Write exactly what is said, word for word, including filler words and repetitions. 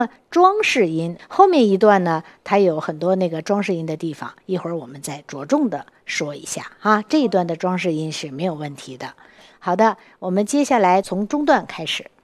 装饰音后面一段呢，它有很多那个装饰音的地方，一会儿我们再着重的说一下啊。这一段的装饰音是没有问题的。好的，我们接下来从中段开始。